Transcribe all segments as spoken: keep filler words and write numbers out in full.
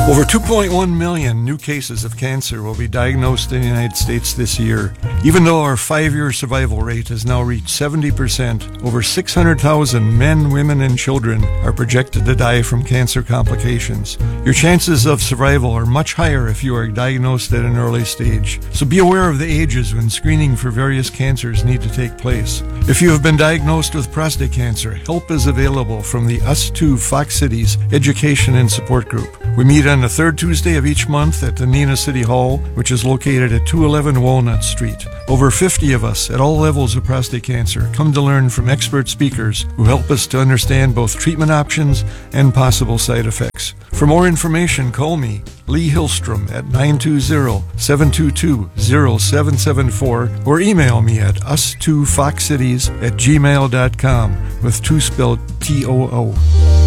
Over two point one million new cases of cancer will be diagnosed in the United States this year. Even though our five-year survival rate has now reached seventy percent, over six hundred thousand men, women, and children are projected to die from cancer complications. Your chances of survival are much higher if you are diagnosed at an early stage. So be aware of the ages when screening for various cancers need to take place. If you have been diagnosed with prostate cancer, help is available from the Us two Fox Cities Education and Support Group. We meet on the third Tuesday of each month at the Neenah City Hall, which is located at two eleven Walnut Street. Over fifty of us at all levels of prostate cancer come to learn from expert speakers who help us to understand both treatment options and possible side effects. For more information, call me, Lee Hillstrom, at nine two zero, seven two two, zero seven seven four or email me at us two fox cities at gmail dot com with two spelled T O O.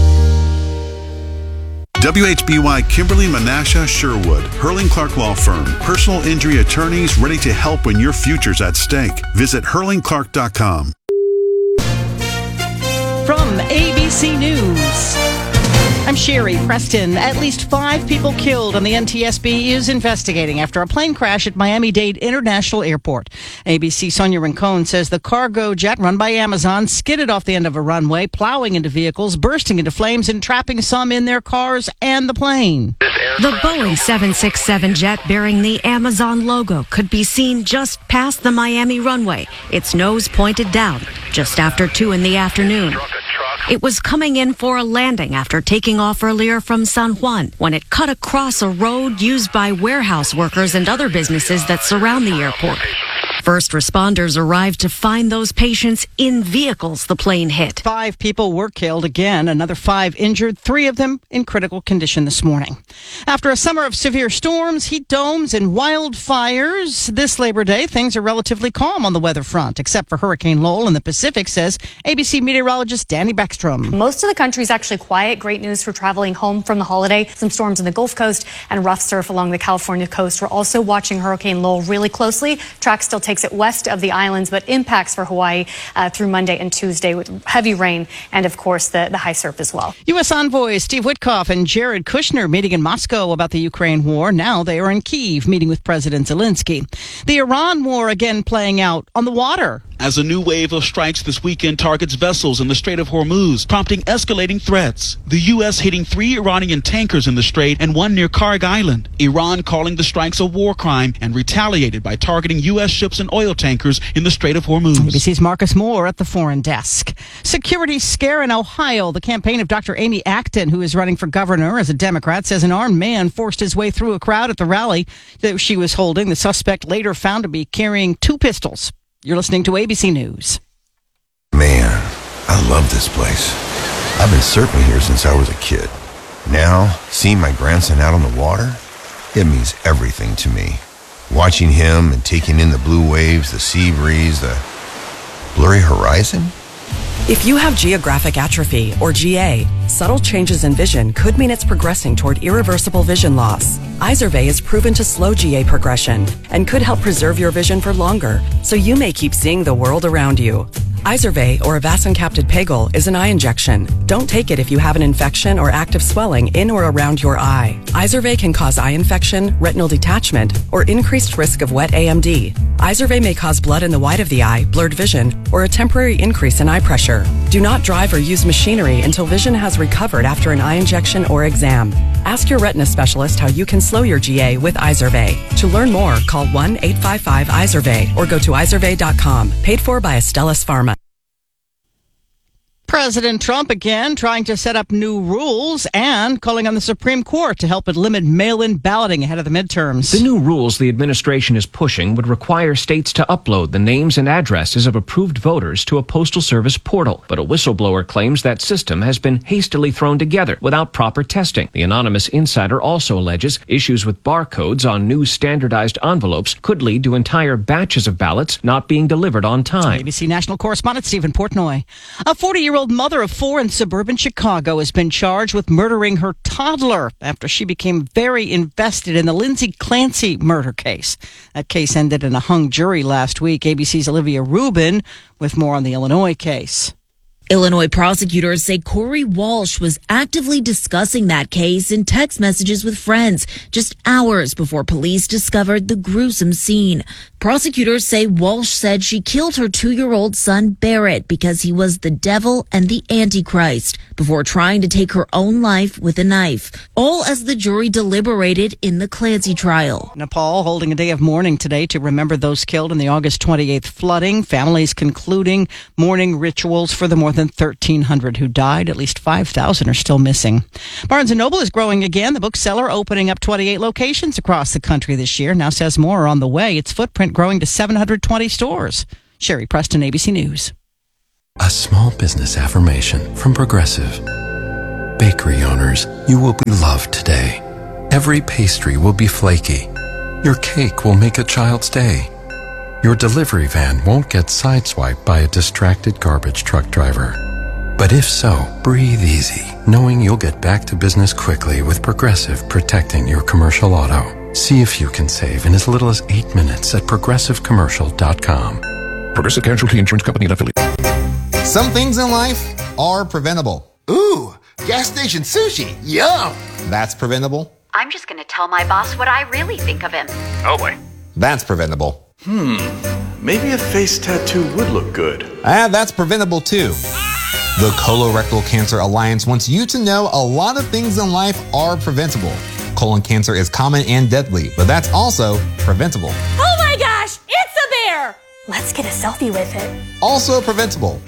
W H B Y Kimberly Menasha Sherwood, Hurling Clark Law Firm. Personal injury attorneys ready to help when your future's at stake. Visit hurling clark dot com. From A B C News, I'm Sherry Preston. At least five people killed, and the N T S B is investigating after a plane crash at Miami-Dade International Airport. A B C Sonia Rincon says the cargo jet run by Amazon skidded off the end of a runway, plowing into vehicles, bursting into flames, and trapping some in their cars and the plane. The Boeing seven sixty-seven jet bearing the Amazon logo could be seen just past the Miami runway, its nose pointed down, just after two in the afternoon. It was coming in for a landing after taking off earlier from San Juan when it cut across a road used by warehouse workers and other businesses that surround the airport. First responders arrived to find those patients in vehicles the plane hit. Five people were killed again, another five injured, three of them in critical condition this morning. After a summer of severe storms, heat domes, and wildfires, this Labor Day, things are relatively calm on the weather front, except for Hurricane Lowell in the Pacific, says A B C meteorologist Danny Backstrom. Most of the country is actually quiet. Great news for traveling home from the holiday. Some storms in the Gulf Coast and rough surf along the California coast. We're also watching Hurricane Lowell really closely. Track still takes it west of the islands, but impacts for Hawaii uh, through Monday and Tuesday with heavy rain and, of course, the, the high surf as well. U S envoys Steve Witkoff and Jared Kushner meeting in Moscow about the Ukraine war. Now they are in Kyiv meeting with President Zelensky. The Iran war again playing out on the water. As a new wave of strikes this weekend targets vessels in the Strait of Hormuz, prompting escalating threats. The U S hitting three Iranian tankers in the strait and one near Karg Island. Iran calling the strikes a war crime and retaliated by targeting U S ships and oil tankers in the Strait of Hormuz. A B C's Marcus Moore at the Foreign Desk. Security scare in Ohio. The campaign of Doctor Amy Acton, who is running for governor as a Democrat, says an armed man forced his way through a crowd at the rally that she was holding. The suspect later found to be carrying two pistols. You're listening to A B C News. Man, I love this place. I've been surfing here since I was a kid. Now, seeing my grandson out on the water, it means everything to me. Watching him and taking in the blue waves, the sea breeze, the blurry horizon. If you have geographic atrophy, or G A, subtle changes in vision could mean it's progressing toward irreversible vision loss. Izervay is proven to slow G A progression and could help preserve your vision for longer, so you may keep seeing the world around you. Izervay, or avacincaptad pegol, is an eye injection. Don't take it if you have an infection or active swelling in or around your eye. Izervay can cause eye infection, retinal detachment, or increased risk of wet A M D. Izervay may cause blood in the white of the eye, blurred vision, or a temporary increase in eye pressure. Do not drive or use machinery until vision has recovered after an eye injection or exam. Ask your retina specialist how you can slow your G A with Izervay. To learn more, call one eight five five Izervay or go to izervay dot com. Paid for by Astellas Pharma. President Trump again trying to set up new rules and calling on the Supreme Court to help it limit mail-in balloting ahead of the midterms. The new rules the administration is pushing would require states to upload the names and addresses of approved voters to a Postal Service portal. But a whistleblower claims that system has been hastily thrown together without proper testing. The anonymous insider also alleges issues with barcodes on new standardized envelopes could lead to entire batches of ballots not being delivered on time. A B C national correspondent Stephen Portnoy. A forty-year-old mother of four in suburban Chicago has been charged with murdering her toddler after she became very invested in the Lindsay Clancy murder case. That case ended in a hung jury last week. A B C's Olivia Rubin with more on the Illinois case. Illinois prosecutors say Corey Walsh was actively discussing that case in text messages with friends just hours before police discovered the gruesome scene. Prosecutors say Walsh said she killed her two-year-old son Barrett because he was the devil and the Antichrist before trying to take her own life with a knife, all as the jury deliberated in the Clancy trial. Nepal holding a day of mourning today to remember those killed in the August twenty-eighth flooding. Families concluding mourning rituals for the more than thirteen hundred who died. At least five thousand are still missing. Barnes and Noble is growing again. The bookseller opening up twenty-eight locations across the country this year. Now says more are on the way. Its footprint growing to seven hundred twenty stores. Sherry Preston, A B C News. A small business affirmation from Progressive. Bakery owners, you will be loved today. Every pastry will be flaky. Your cake will make a child's day. Your delivery van won't get sideswiped by a distracted garbage truck driver. But if so, breathe easy, knowing you'll get back to business quickly with Progressive protecting your commercial auto. See if you can save in as little as eight minutes at progressive commercial dot com. Progressive Casualty Insurance Company and affiliates. Some things in life are preventable. Ooh, gas station sushi. Yum. That's preventable. I'm just going to tell my boss what I really think of him. Oh boy. That's preventable. Hmm, maybe a face tattoo would look good. Ah, that's preventable too. The Colorectal Cancer Alliance wants you to know a lot of things in life are preventable. Colon cancer is common and deadly, but that's also preventable. Oh my gosh, it's a bear! Let's get a selfie with it. Also preventable.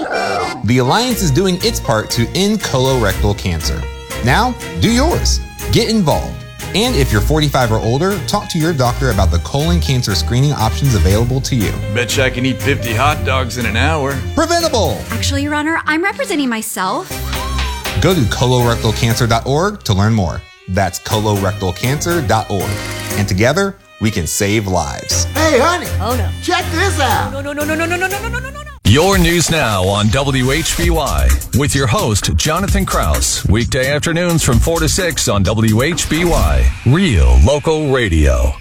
The Alliance is doing its part to end colorectal cancer. Now, do yours. Get involved. And if you're forty-five or older, talk to your doctor about the colon cancer screening options available to you. Betcha I can eat fifty hot dogs in an hour. Preventable! Actually, Your Honor, I'm representing myself. Go to colorectal cancer dot org to learn more. That's colorectal cancer dot org. And together, we can save lives. Hey, honey. Oh, no. Check this out. No, no, no, no, no, no, no, no, no, no, no, no. Your news now on W H B Y with your host, Jonathan Krause. Weekday afternoons from four to six on W H B Y. Real local radio.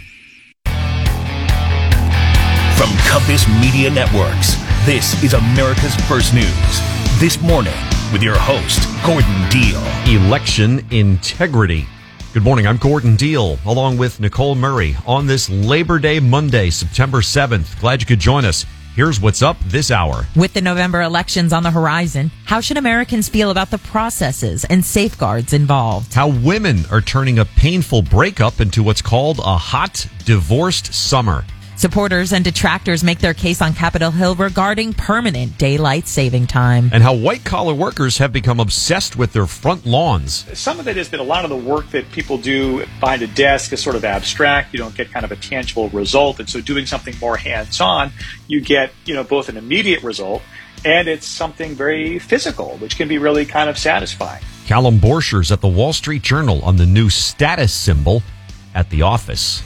From Compass Media Networks, this is America's First News. This morning with your host, Gordon Deal. Election integrity. Good morning, I'm Gordon Deal, along with Nicole Murray on this Labor Day Monday, September seventh. Glad you could join us. Here's what's up this hour. With the November elections on the horizon, how should Americans feel about the processes and safeguards involved? How women are turning a painful breakup into what's called a hot, divorced summer. Supporters and detractors make their case on Capitol Hill regarding permanent daylight saving time. And how white-collar workers have become obsessed with their front lawns. Some of it has been a lot of the work that people do behind a desk is sort of abstract. You don't get kind of a tangible result. And so doing something more hands-on, you get, you know, both an immediate result and it's something very physical, which can be really kind of satisfying. Callum Borchers at the Wall Street Journal on the new status symbol at the office.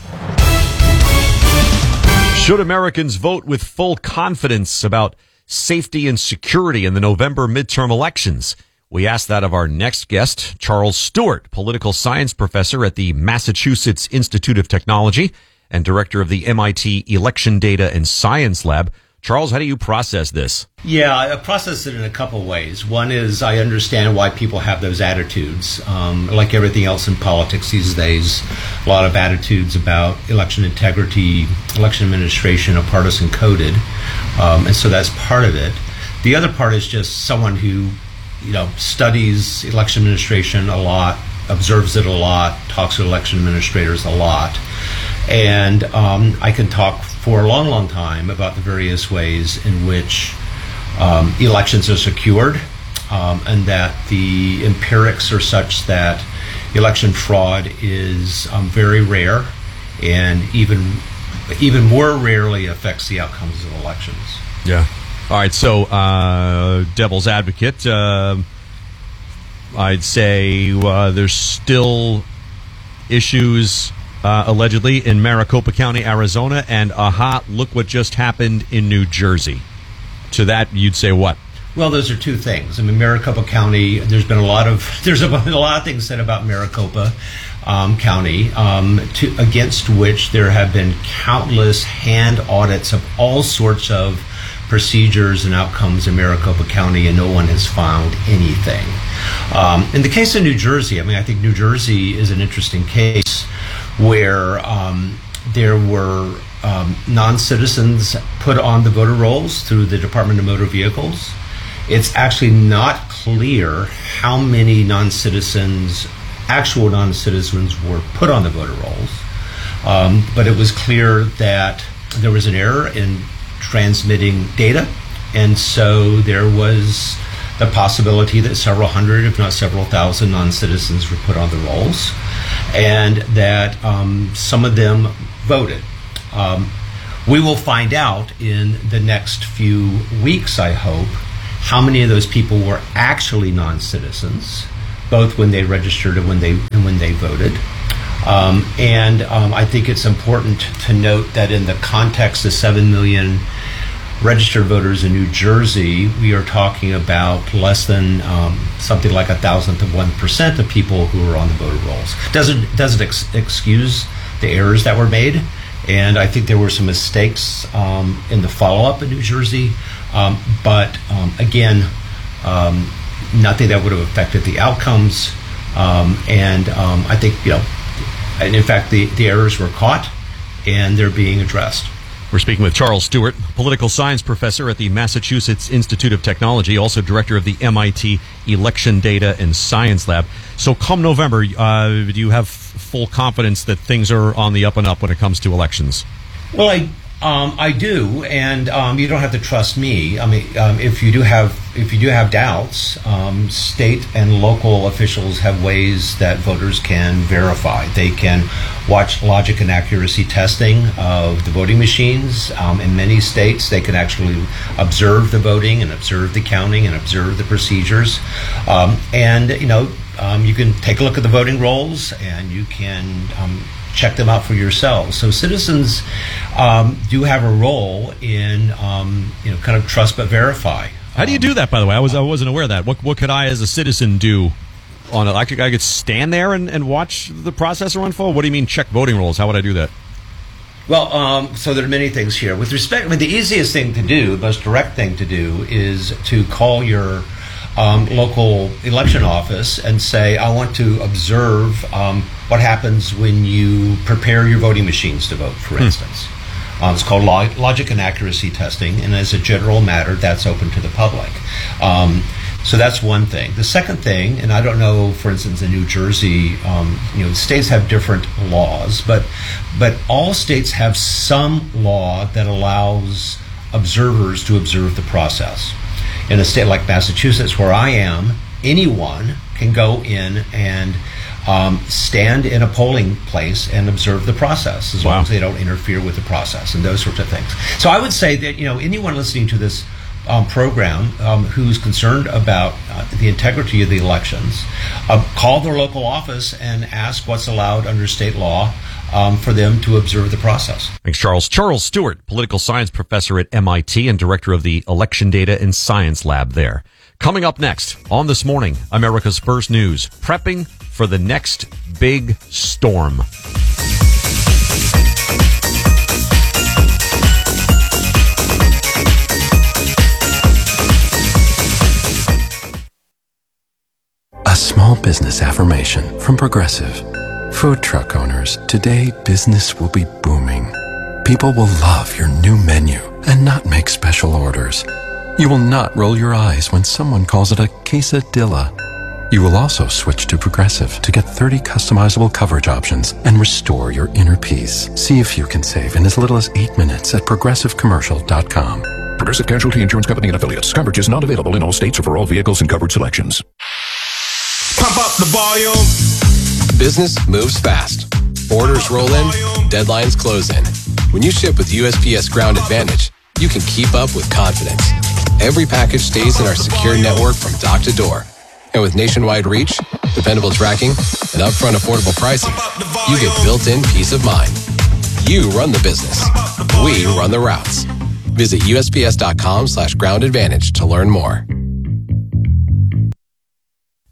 Should Americans vote with full confidence about safety and security in the November midterm elections? We asked that of our next guest, Charles Stewart, political science professor at the Massachusetts Institute of Technology and director of the M I T Election Data and Science Lab. Charles, how do you process this? Yeah, I process it in a couple ways. One is I understand why people have those attitudes. Um, like everything else in politics these days, a lot of attitudes about election integrity, election administration are partisan coded. Um, and so that's part of it. The other part is just someone who, you know, studies election administration a lot, observes it a lot, talks to election administrators a lot. And um, I can talk for a long, long time about the various ways in which um, elections are secured, um, and that the empirics are such that election fraud is um, very rare and even even more rarely affects the outcomes of elections. Yeah. All right. So, uh, devil's advocate, uh, I'd say uh, there's still issues Uh, allegedly in Maricopa County, Arizona, and aha, look what just happened in New Jersey. To that, you'd say what? Well, those are two things. I mean, Maricopa County, there's been a lot of there's a, a lot of things said about Maricopa um, County, um, to, against which there have been countless hand audits of all sorts of procedures and outcomes in Maricopa County, and no one has found anything. Um, in the case of New Jersey, I mean, I think New Jersey is an interesting case where um, there were um, non-citizens put on the voter rolls through the Department of Motor Vehicles. It's actually not clear how many non-citizens, actual non-citizens, were put on the voter rolls. Um, but it was clear that there was an error in transmitting data, and so there was the possibility that several hundred, if not several thousand, non-citizens were put on the rolls, and that um, some of them voted. Um, we will find out in the next few weeks, I hope, how many of those people were actually non-citizens, both when they registered and when they and when they voted. Um, and um, I think it's important to note that in the context of seven million registered voters in New Jersey, we are talking about less than um, something like a thousandth of one percent of people who are on the voter rolls. Doesn't doesn't ex- excuse the errors that were made, and I think there were some mistakes um, in the follow-up in New Jersey. Um, but um, again, um, nothing that would have affected the outcomes. Um, and um, I think, you know, and in fact, the, the errors were caught and they're being addressed. We're speaking with Charles Stewart, political science professor at the Massachusetts Institute of Technology, also director of the M I T Election Data and Science Lab. So come November, uh, do you have full confidence that things are on the up and up when it comes to elections? Well, I um, I do, and um, you don't have to trust me. I mean, um, if you do have if you do have doubts, um, state and local officials have ways that voters can verify. They can watch logic and accuracy testing of the voting machines. Um, in many states, they can actually observe the voting and observe the counting and observe the procedures. Um, and you know, um, you can take a look at the voting rolls, and you can um, check them out for yourselves. So citizens um, do have a role in um, you know, kind of trust but verify. How do you do that, by the way? I was I wasn't aware of that. What what could I, as a citizen, do on it? Actually, I could stand there and, and watch the process unfold? What do you mean check voting rolls? How would I do that? Well, um, so there are many things here. With respect, I mean, the easiest thing to do, the most direct thing to do, is to call your um, local election office and say, I want to observe um, what happens when you prepare your voting machines to vote, for hmm. instance. Um, it's called log- logic and accuracy testing, and as a general matter, that's open to the public. Um, so that's one thing. The second thing, and I don't know, for instance, in New Jersey, um, you know, states have different laws, but but all states have some law that allows observers to observe the process. In a state like Massachusetts, where I am, anyone can go in and Um, stand in a polling place and observe the process, as wow. long as they don't interfere with the process and those sorts of things. So I would say that, you know, anyone listening to this um, program um, who's concerned about uh, the integrity of the elections, uh, call their local office and ask what's allowed under state law um, for them to observe the process. Thanks, Charles. Charles Stewart, political science professor at M I T and director of the Election Data and Science Lab there. Coming up next on This Morning, America's First News, prepping for the next big storm. A small business affirmation from Progressive. Food truck owners, today business will be booming. People will love your new menu and not make special orders. You will not roll your eyes when someone calls it a quesadilla. You will also switch to Progressive to get thirty customizable coverage options and restore your inner peace. See if you can save in as little as eight minutes at progressive commercial dot com. Progressive Casualty Insurance Company and Affiliates. Coverage is not available in all states or for all vehicles and coverage selections. Pump up the volume. Business moves fast. Orders roll in, deadlines close in. When you ship with U S P S Ground Advantage, you can keep up with confidence. Every package stays in our secure network from dock to door. And with nationwide reach, dependable tracking, and upfront affordable pricing, you get built-in peace of mind. You run the business. We run the routes. Visit USPS.com slash ground advantage to learn more.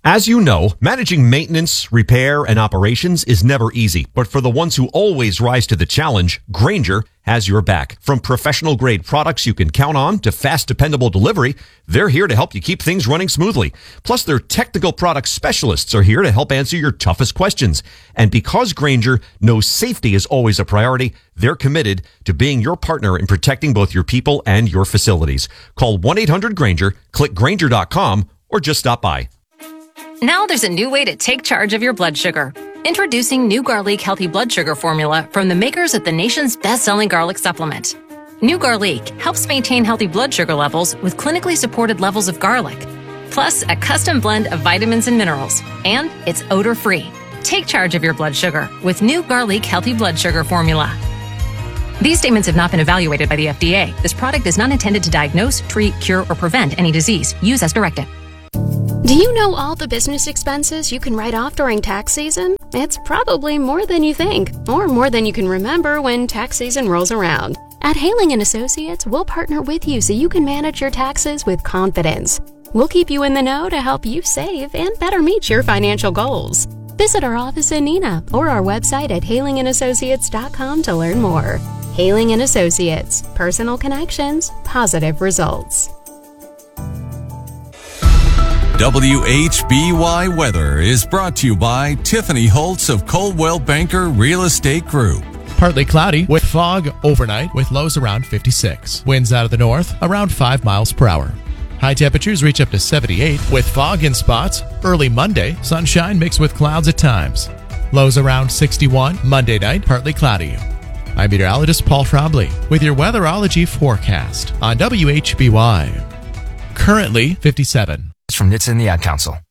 As you know, managing maintenance, repair, and operations is never easy. But for the ones who always rise to the challenge, Grainger has your back. From professional-grade products you can count on to fast, dependable delivery, they're here to help you keep things running smoothly. Plus, their technical product specialists are here to help answer your toughest questions. And because Grainger knows safety is always a priority, they're committed to being your partner in protecting both your people and your facilities. Call one eight hundred Grainger, click Grainger dot com, or just stop by. Now there's a new way to take charge of your blood sugar. Introducing new Garlic Healthy Blood Sugar Formula from the makers of the nation's best-selling garlic supplement. New Garlic helps maintain healthy blood sugar levels with clinically supported levels of garlic, plus a custom blend of vitamins and minerals, and it's odor-free. Take charge of your blood sugar with new Garlic Healthy Blood Sugar Formula. These statements have not been evaluated by the F D A. This product is not intended to diagnose, treat, cure, or prevent any disease. Use as directed. Do you know all the business expenses you can write off during tax season? It's probably more than you think, or more than you can remember when tax season rolls around. At Haling and Associates, we'll partner with you so you can manage your taxes with confidence. We'll keep you in the know to help you save and better meet your financial goals. Visit our office in Neenah or our website at haling and associates dot com to learn more. Haling and Associates. Personal connections, positive results. W H B Y Weather is brought to you by Tiffany Holtz of Coldwell Banker Real Estate Group. Partly cloudy with fog overnight with lows around fifty-six. Winds out of the north around five miles per hour. High temperatures reach up to seventy-eight with fog in spots. Early Monday, sunshine mixed with clouds at times. Lows around sixty-one. Monday night, partly cloudy. I'm meteorologist Paul Frobley with your weatherology forecast on W H B Y. Currently fifty-seven. From N H T S A and the Ad Council.